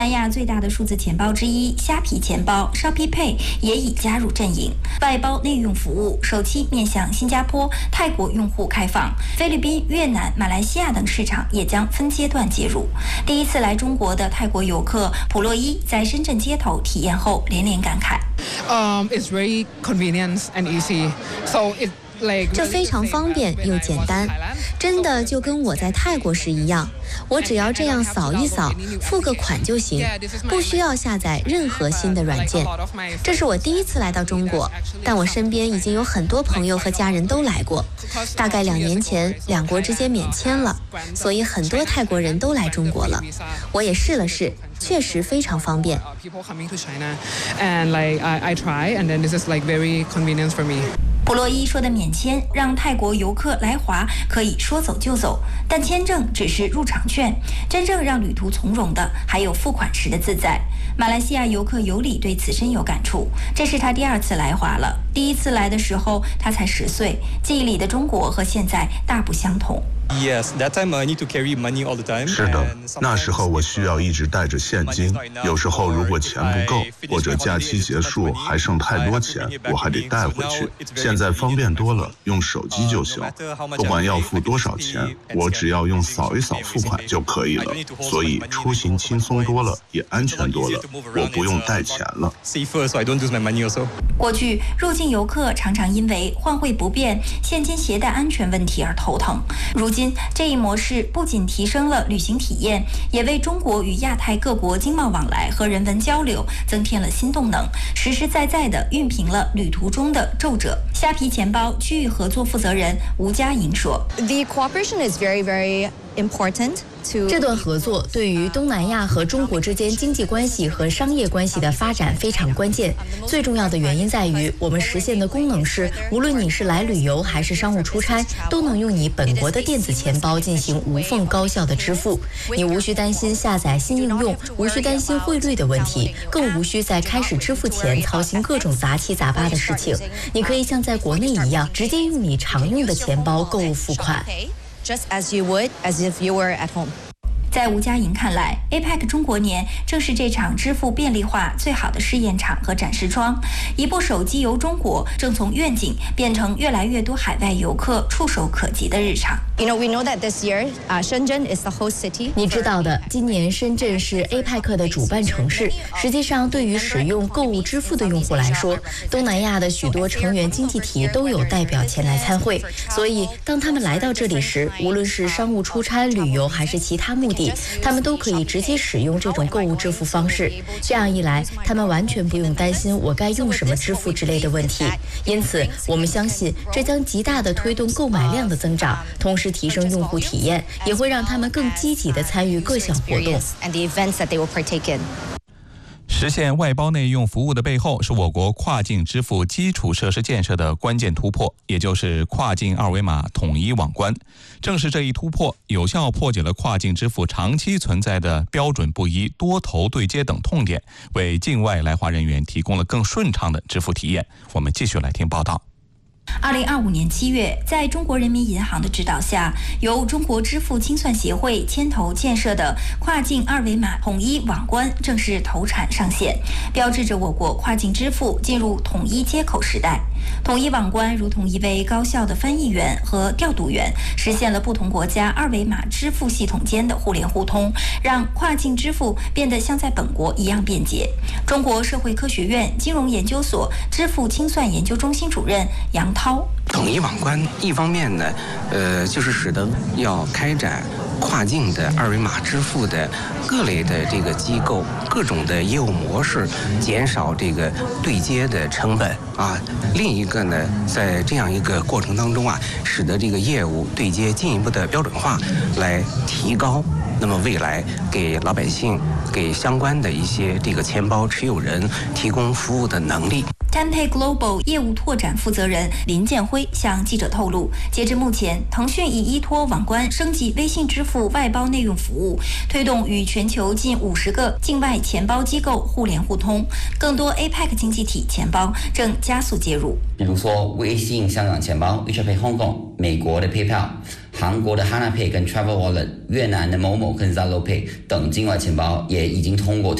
南亚最大的数字钱包之一虾皮钱包 Shopee Pay 也已加入阵营，外包内用服务首期面向新加坡、泰国用户开放，菲律宾、越南、马来西亚等市场也将分阶段接入。第一次来中国的泰国游客普洛伊在深圳街头体验后连连感慨 ：“It's very convenient and easy, so it." 这非常方便又简单，真的就跟我在泰国时一样，我只要这样扫一扫，付个款就行，不需要下载任何新的软件。这是我第一次来到中国，但我身边已经有很多朋友和家人都来过。大概2年前，两国之间免签了，所以很多泰国人都来中国了。我也试了试，确实非常方便。 普洛伊说的免签让泰国游客来华可以说走就走，但签证只是入场券，真正让旅途从容的还有付款时的自在。马来西亚游客尤里对此深有感触，这是他第2次来华了。第1次来的时候他才10岁，记忆里的中国和现在大不相同。 是的，那时候我需要一直带着现金，有时候如果钱不够，或者假期结束还剩太多钱，我还得带回去。现在方便多了，用手机就行，不管要付多少钱，我只要用扫一扫付款就可以了。所以出行轻松多了，也安全多了，我不用带钱了。 过去入境游客常常因为换汇不便、现金携带安全问题而头疼，如今这一模式不仅提升了旅行体验，也为中国与亚太各国经贸往来和人文交流增添了新动能，实实在在地熨平了旅途中的皱褶。虾皮钱包区域合作负责人吴佳莹说 ：“The cooperation is very, very important。” 这段合作对于东南亚和中国之间经济关系和商业关系的发展非常关键。最重要的原因在于，我们实现的功能是，无论你是来旅游还是商务出差，都能用你本国的电子钱包进行无缝高效的支付。你无需担心下载新应用，无需担心汇率的问题，更无需在开始支付前操心各种杂七杂八的事情。你可以像在国内一样，直接用你常用的钱包购物付款。 Just as you would as if you were at home. 在吴佳莹看来 ，APEC 中国年正是这场支付便利化最好的试验场和展示窗。一部手机游中国正从愿景变成越来越多海外游客触手可及的日常。 We know that this year, Shenzhen is the host city. 你知道的，今年深圳是 APEC 的主办城市。实际上，对于使用购物支付的用户来说，东南亚的许多成员经济体都有代表前来参会。所以，当他们来到这里时，无论是商务出差、旅游还是其他目的，他们都可以直接使用这种购物支付方式。这样一来，他们完全不用担心我该用什么支付之类的问题。因此，我们相信这将极大地推动购买量的增长，同时提升用户体验，也会让他们更积极地参与各项活动。 实现外包内用服务的背后，是我国跨境支付基础设施建设的关键突破，也就是跨境二维码统一网关。正是这一突破，有效破解了跨境支付长期存在的标准不一、多头对接等痛点，为境外来华人员提供了更顺畅的支付体验。我们继续来听报道。 2025年7月，在中国人民银行的指导下，由中国支付清算协会牵头建设的跨境二维码统一网关正式投产上线，标志着我国跨境支付进入统一接口时代。统一网关如同一位高效的翻译员和调度员，实现了不同国家二维码支付系统间的互联互通，让跨境支付变得像在本国一样便捷。中国社会科学院金融研究所支付清算研究中心主任杨涛： 统一网关一方面呢，就是使得要开展跨境的二维码支付的各类的这个机构各种的业务模式，减少这个对接的成本啊。另一个呢，在这样一个过程当中啊，使得这个业务对接进一步的标准化，来提高那么未来给老百姓、给相关的一些这个钱包持有人提供服务的能力。 Tenpay Global 业务拓展负责人林建辉向记者透露，截至目前，腾讯已依托网关升级微信支付外包内用服务，推动与全球近50个境外钱包机构互联互通，更多 APEC 经济体钱包正加速介入。 比如说微信香港钱包 WeChat Pay Hong Kong、美国的 PayPal、 韩国的 Hana Pay 跟 Travel Wallet、越南的某某跟 Zalo Pay 等境外钱包也已经通过